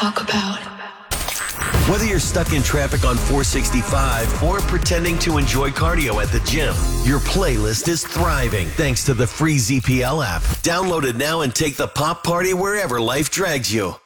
talk about. Whether you're stuck in traffic on 465 or pretending to enjoy cardio at the gym, your playlist is thriving thanks to the free ZPL app. Download it now and take the pop party wherever life drags you.